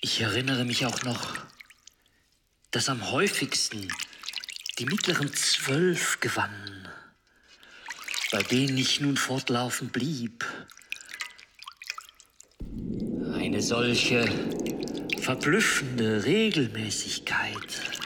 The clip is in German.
Ich erinnere mich auch noch, dass am häufigsten die mittleren 12 gewannen, bei denen ich nun fortlaufend blieb. Eine solche verblüffende Regelmäßigkeit